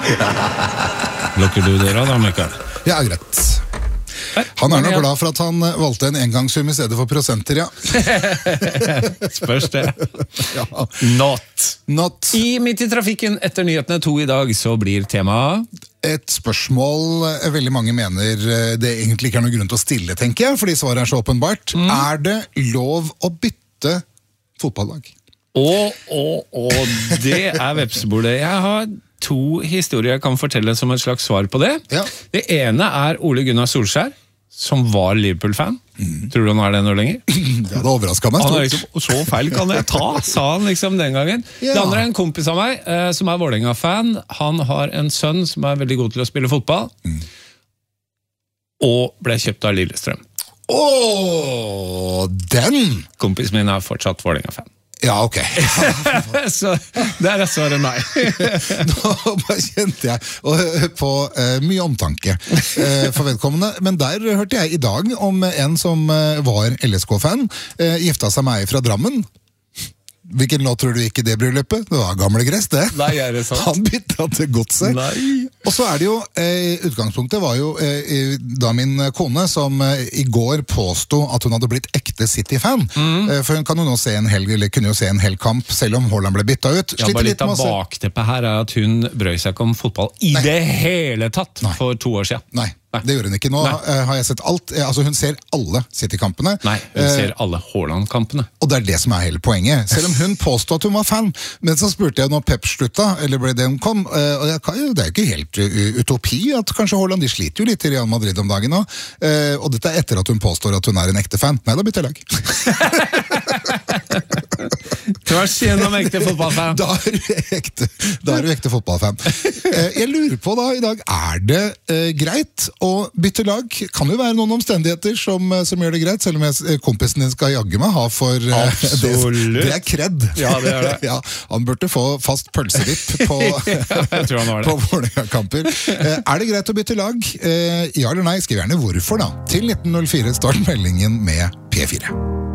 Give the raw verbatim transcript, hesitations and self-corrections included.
Lukker du dere da, Mikael? Ja, greit. Han er nok glad for at han valgte en engangssum i stedet for prosenter, ja. Spørs det. Ja. Not. Not. I Midt i trafikken etter nyhetene to i dag, så blir temaet Et spørsmål veldig mange mener det egentlig ikke er noe grunn til å stille, tenker jeg, fordi svaret er så åpenbart. Mm. Er det lov å bytte fotballag? Å, å, å, det er vepsebordet. Jeg har to historier jeg kan fortelle som et slags svar på det. Ja. Det ene er Ole Gunnar Solskjær, som var Liverpool-fan. Mm. Tror du han er det nå lenger? Det hadde overrasket meg. Han er liksom, så feil kan jeg ta, sa han liksom den gangen. Ja. Det andre er en kompis av meg, eh, som er Vålerenga-fan. Han har en sønn som er veldig god til å spille fotball. Mm. Og ble kjøpt av Lillestrøm. Åh, den! Kompisen min er fortsatt Vålerenga-fan. Ja, ok. Så der er svaret nei. Nå bare kjente jeg på uh, mye omtanke uh, for vedkommende, men der hørte jeg i dag om en som uh, var L S K-fan, uh, gifta seg med ei fra Drammen. Hvilken låt tror du ikke det bryllupet? Det var gamle gress, det. Nei, er det sant? Han bytta til godset. Nei. Og så er det jo, eh, utgangspunktet var jo eh, da min kone som eh, i går påsto at hun hadde blitt ekte City-fan. Mm. Eh, for hun kan jo nå se en helg, eller kunne jo se en helg kamp, selv om Haaland ble bytta ut. Ja, bare litt av bakteppet her er at hun brøy seg ikke om fotball i Nei. Det hele tatt Nei. For to år siden. Nei. Nei. Det gjør hun ikke. Nå uh, har jeg sett alt. Altså Hun ser alle City-kampene. Nei, hun uh, ser alle Haaland-kampene. Og det er det som er hele poenget. Selv om hun påstod at hun var fan. Men så spurte jeg når Pep slutta, eller ble det hun kom. Uh, og jeg, det er jo ikke helt uh, utopi at kanskje Haaland, de sliter jo litt i Real Madrid om dagen nå. Uh, og dette er etter at hun påstår at hun er en ekte fan. Nei, da bytter jeg lag. Tvers gjennom ekte fotballfan. Da er du ekte, da er du ekte fotballfan. Uh, jeg lurer på da i dag, er det uh, greit å bytte lag? Kan jo være noen omstendigheter som, som gjør det greit, selv om jeg, kompisen din skal jagge meg ha for uh, det, det er kredd. Ja, det er det. Ja, han burde få fast pølsevipp på, på Vålerenga-kamper. Uh, er det greit å bytte lag? Uh, ja eller nei? Skriv gjerne hvorfor da. Til nitten null fire, start meldingen med P fire.